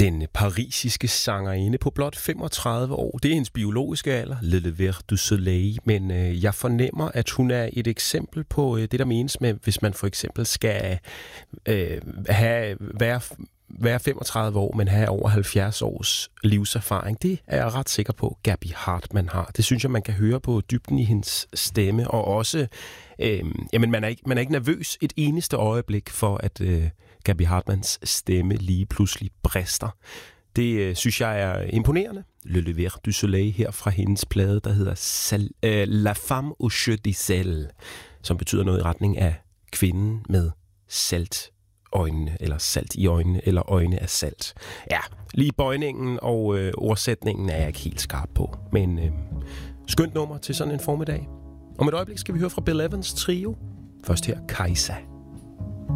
Den parisiske sangerinde på blot 35 år, det er hendes biologiske alder, Le Lever du Soleil, men jeg fornemmer, at hun er et eksempel på det, der menes med, hvis man for eksempel skal være 35 år, men have over 70 års livserfaring. Det er jeg ret sikker på, Gaby Hartmann har. Det synes jeg, man kan høre på dybden i hendes stemme, og også, man er ikke nervøs et eneste øjeblik for, at Gaby Hartmanns stemme lige pludselig brister. Det synes jeg er imponerende. Le Lever du Soleil her fra hendes plade, der hedder La Femme au Jeu de Sel, som betyder noget i retning af kvinden med salt øjnene, eller salt i øjnene, eller øjne af salt. Ja, lige bøjningen og ordsætningen er jeg ikke helt skarp på, men skønt nummer til sådan en formiddag. Om et øjeblik skal vi høre fra Bill Evans trio. Først her Kajsa.